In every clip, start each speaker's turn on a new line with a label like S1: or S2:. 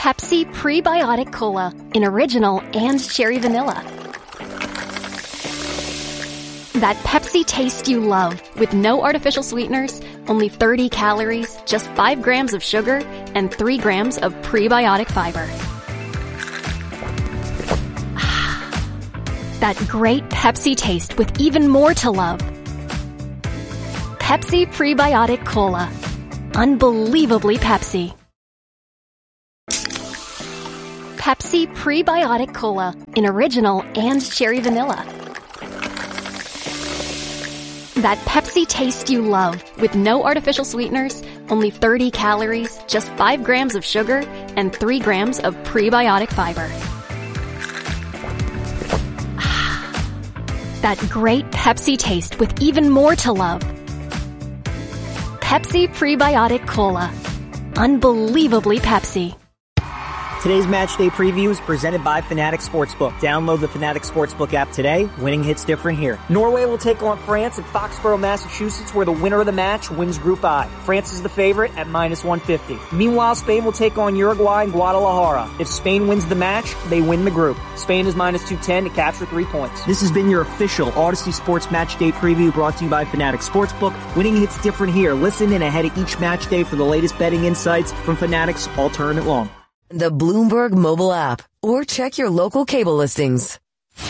S1: Pepsi Prebiotic Cola in original and cherry vanilla. That Pepsi taste you love with no artificial sweeteners, only 30 calories, just 5 grams of sugar, and 3 grams of prebiotic fiber. That great Pepsi taste with even more to love. Pepsi Prebiotic Cola. Unbelievably Pepsi. Pepsi Prebiotic Cola in original and cherry vanilla. That Pepsi taste you love with no artificial sweeteners, only 30 calories, just 5 grams of sugar, and 3 grams of prebiotic fiber. That great Pepsi taste with even more to love. Pepsi Prebiotic Cola. Unbelievably Pepsi.
S2: Today's match day preview is presented by Fanatics Sportsbook. Download the Fanatics Sportsbook app today. Winning hits different here. Norway will take on France at Foxborough, Massachusetts, where the winner of the match wins Group I. France is the favorite at -150. Meanwhile, Spain will take on Uruguay in Guadalajara. If Spain wins the match, they win the group. Spain is -210 to capture 3 points. This has been your official Odyssey Sports Match Day preview brought to you by Fanatics Sportsbook. Winning hits different here. Listen in ahead of each match day for the latest betting insights from Fanatics all tournament long.
S3: The Bloomberg mobile app, or check your local cable listings.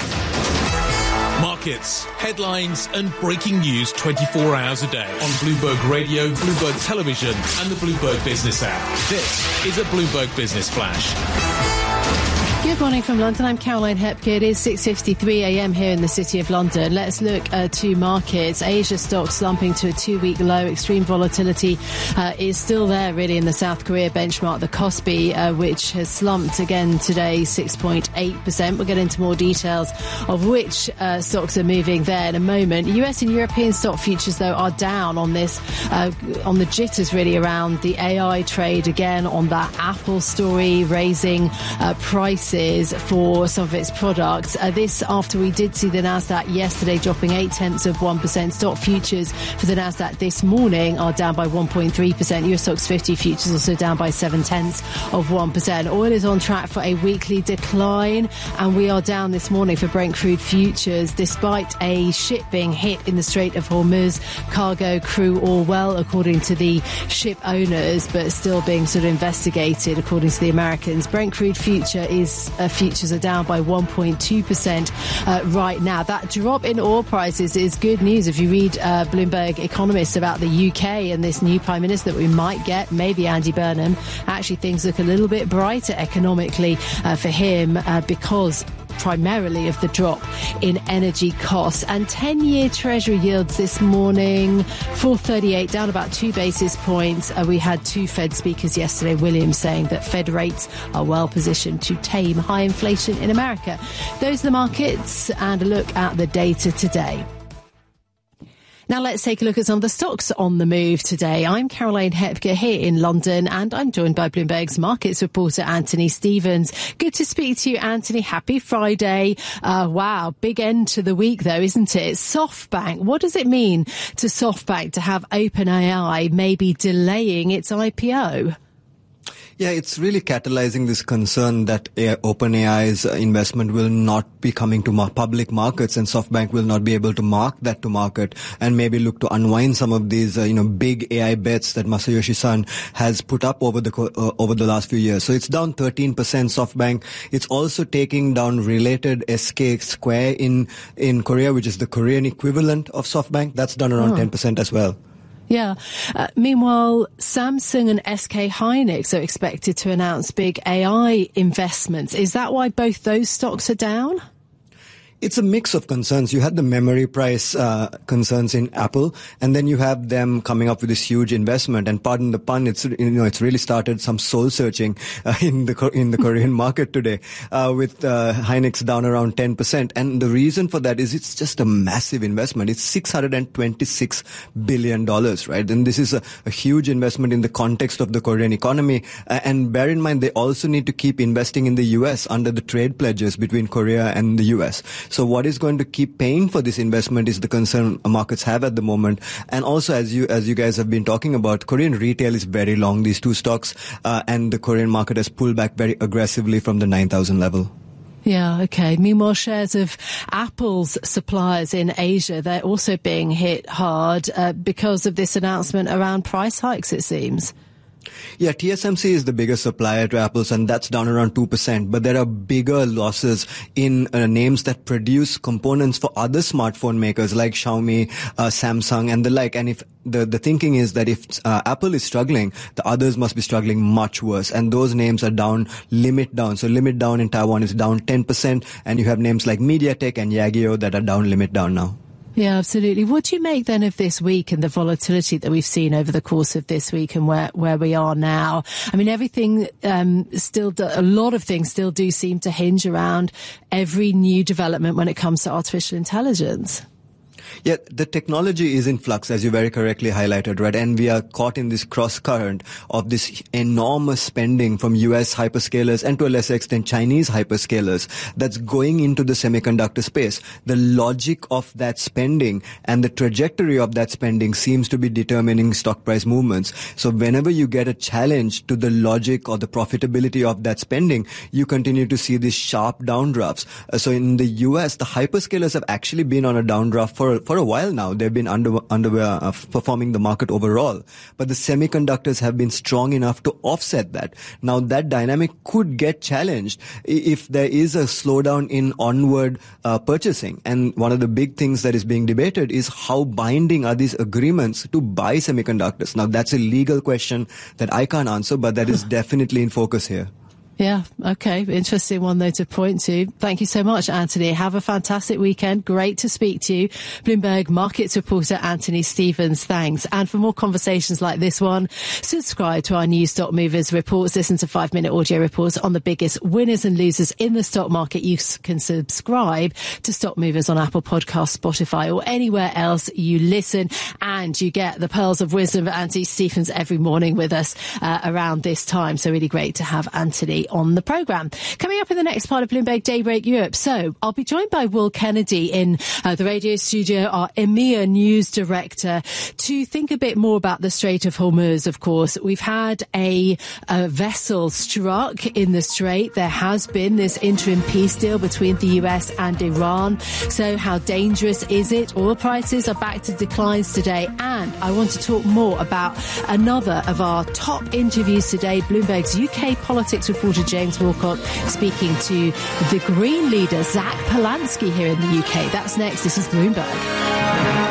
S4: Markets, headlines, and breaking news 24 hours a day on Bloomberg Radio, Bloomberg Television, and the Bloomberg Business app. This is a Bloomberg Business Flash.
S5: Good morning from London. I'm Caroline Hepke. It is 6:53 a.m. here in the City of London. Let's look to markets. Asia stocks slumping to a 2-week low. Extreme volatility is still there, really, in the South Korea benchmark, the Kospi, which has slumped again today, 6.8%. We'll get into more details of which stocks are moving there in a moment. US and European stock futures, though, are down on this, on the jitters, really, around the AI trade, again, on that Apple story, raising prices for some of its products. This after we did see the Nasdaq yesterday dropping 0.8%. Stock futures for the Nasdaq this morning are down by 1.3%. US Stocks 50 futures also down by 0.7%. Oil is on track for a weekly decline, and we are down this morning for Brent crude futures despite a ship being hit in the Strait of Hormuz. Cargo, crew all well according to the ship owners, but still being sort of investigated according to the Americans. Brent crude futures are down by 1.2% right now. That drop in oil prices is good news if you read Bloomberg Economist about the UK and this new Prime Minister that we might get, maybe Andy Burnham. Actually, things look a little bit brighter economically for him because primarily of the drop in energy costs. And 10-year Treasury yields this morning, 4.38, down about 2 basis points. We had 2 Fed speakers yesterday, Williams, saying that Fed rates are well positioned to tame high inflation in America. Those are the markets, and a look at the data today. Now let's take a look at some of the stocks on the move today. I'm Caroline Hepke here in London, and I'm joined by Bloomberg's markets reporter Anthony Stevens. Good to speak to you, Anthony. Happy Friday. Wow, big end to the week though, isn't it? SoftBank. What does it mean to SoftBank to have OpenAI maybe delaying its IPO?
S6: Yeah, it's really catalyzing this concern that OpenAI's investment will not be coming to public markets, and SoftBank will not be able to mark that to market and maybe look to unwind some of these, big AI bets that Masayoshi Son has put up over the last few years. So it's down 13%, SoftBank. It's also taking down related SK Square in Korea, which is the Korean equivalent of SoftBank. That's down around 10% as well.
S5: Yeah. Meanwhile, Samsung and SK Hynix are expected to announce big AI investments. Is that why both those stocks are down?
S6: It's a mix of concerns. You had the memory price concerns in Apple, and then you have them coming up with this huge investment. And pardon the pun, it's really started some soul searching in the Korean market today, with Hynix down around 10%. And the reason for that is it's just a massive investment. It's $626 billion, right? And this is a huge investment in the context of the Korean economy. And bear in mind, they also need to keep investing in the US under the trade pledges between Korea and the US. So what is going to keep paying for this investment is the concern markets have at the moment. And also, as you guys have been talking about, Korean retail is very long, these two stocks, and the Korean market has pulled back very aggressively from the 9,000 level.
S5: Yeah, okay. Meanwhile, shares of Apple's suppliers in Asia, they're also being hit hard because of this announcement around price hikes, it seems.
S6: Yeah, TSMC is the biggest supplier to Apple's, and that's down around 2%. But there are bigger losses in names that produce components for other smartphone makers like Xiaomi, Samsung, and the like. And if the thinking is that if Apple is struggling, the others must be struggling much worse. And those names are down, limit down. So limit down in Taiwan is down 10%, and you have names like MediaTek and Yageo that are down, limit down now.
S5: Yeah, absolutely. What do you make then of this week and the volatility that we've seen over the course of this week and where we are now? I mean, everything a lot of things still do seem to hinge around every new development when it comes to artificial intelligence.
S6: Yeah, the technology is in flux, as you very correctly highlighted, right? And we are caught in this cross current of this enormous spending from US hyperscalers and to a lesser extent Chinese hyperscalers that's going into the semiconductor space. The logic of that spending and the trajectory of that spending seems to be determining stock price movements. So whenever you get a challenge to the logic or the profitability of that spending, you continue to see these sharp downdrafts. So in the US, the hyperscalers have actually been on a downdraft for a while now. They've been performing the market overall, but the semiconductors have been strong enough to offset that. Now that dynamic could get challenged if there is a slowdown in onward purchasing. And one of the big things that is being debated is how binding are these agreements to buy semiconductors. Now that's a legal question that I can't answer, but that is definitely in focus here.
S5: Yeah, okay. Interesting one, though, to point to. Thank you so much, Anthony. Have a fantastic weekend. Great to speak to you. Bloomberg markets reporter Anthony Stevens, thanks. And for more conversations like this one, subscribe to our new Stock Movers reports. Listen to 5-minute audio reports on the biggest winners and losers in the stock market. You can subscribe to Stock Movers on Apple Podcasts, Spotify, or anywhere else you listen. And you get the pearls of wisdom of Anthony Stevens every morning with us around this time. So really great to have Anthony on the programme. Coming up in the next part of Bloomberg Daybreak Europe. So I'll be joined by Will Kennedy in the radio studio, our EMEA news director, to think a bit more about the Strait of Hormuz, of course. We've had a vessel struck in the Strait. There has been this interim peace deal between the US and Iran. So how dangerous is it? Oil prices are back to declines today. And I want to talk more about another of our top interviews today, Bloomberg's UK politics reporter James Walcott speaking to the Green leader Zach Polanski here in the UK. That's next. This is Bloomberg.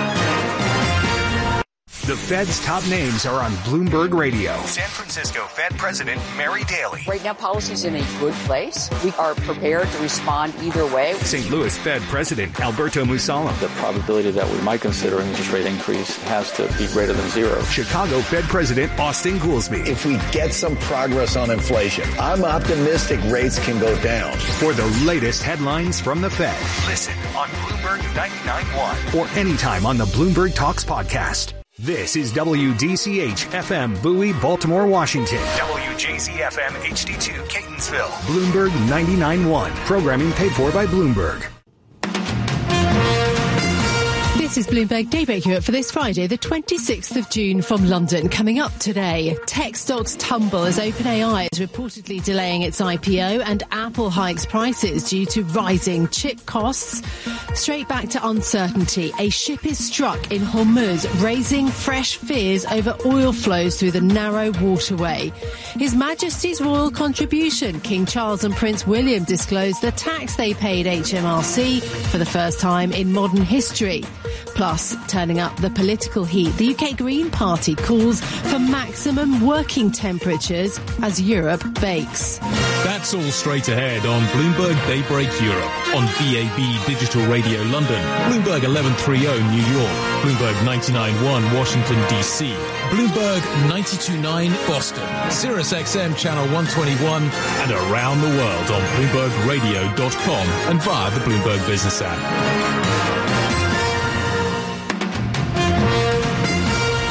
S7: The Fed's top names are on Bloomberg Radio. San Francisco Fed President Mary Daly.
S8: Right now, policy's in a good place. We are prepared to respond either way.
S7: St. Louis Fed President Alberto Mussolem.
S9: The probability that we might consider an interest rate increase has to be greater than zero.
S7: Chicago Fed President Austin Goolsbee.
S10: If we get some progress on inflation, I'm optimistic rates can go down.
S7: For the latest headlines from the Fed, listen on Bloomberg 99.1 or anytime on the Bloomberg Talks podcast. This is WDCH FM Bowie, Baltimore, Washington. WJZ FM HD2 Catonsville. Bloomberg 99.1. Programming paid for by Bloomberg.
S5: This is Bloomberg Daybreak Europe for this Friday, the 26th of June from London. Coming up today, tech stocks tumble as OpenAI is reportedly delaying its IPO and Apple hikes prices due to rising chip costs. Straight back to uncertainty. A ship is struck in Hormuz, raising fresh fears over oil flows through the narrow waterway. His Majesty's royal contribution. King Charles and Prince William disclosed the tax they paid HMRC for the first time in modern history. Plus, turning up the political heat, the UK Green Party calls for maximum working temperatures as Europe bakes.
S4: That's all straight ahead on Bloomberg Daybreak Europe, on DAB Digital Radio London, Bloomberg 1130 New York, Bloomberg 99.1 Washington DC, Bloomberg 92.9 Boston, Sirius XM Channel 121, and around the world on BloombergRadio.com and via the Bloomberg Business app.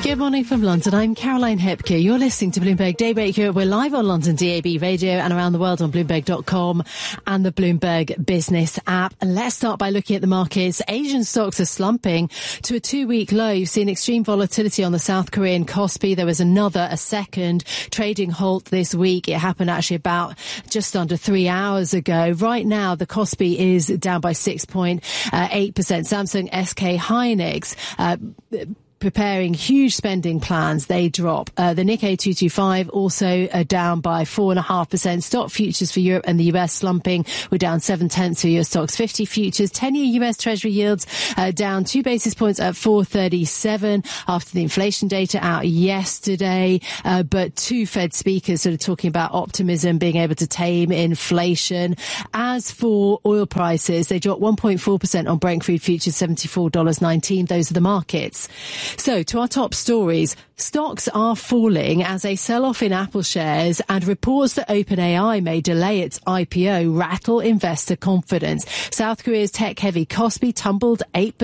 S5: Good morning from London. I'm Caroline Hepker. You're listening to Bloomberg Daybreak Europe. We're live on London DAB radio and around the world on Bloomberg.com and the Bloomberg Business app. And let's start by looking at the markets. Asian stocks are slumping to a 2-week low. You've seen extreme volatility on the South Korean Kospi. There was a second trading halt this week. It happened actually about just under 3 hours ago. Right now, the Kospi is down by 6.8%. Samsung SK Hynix, preparing huge spending plans, they drop. The Nikkei 225 also down by 4.5%. Stock futures for Europe and the US slumping. We're down 0.7 for US stocks 50 futures. 10-year US Treasury yields down 2 basis points at 4.37 after the inflation data out yesterday. But two Fed speakers sort of talking about optimism, being able to tame inflation. As for oil prices, they dropped 1.4% on Brent crude futures, $74.19. Those are the markets. So, to our top stories, stocks are falling as a sell-off in Apple shares and reports that OpenAI may delay its IPO rattle investor confidence. South Korea's tech-heavy Kospi tumbled 8%.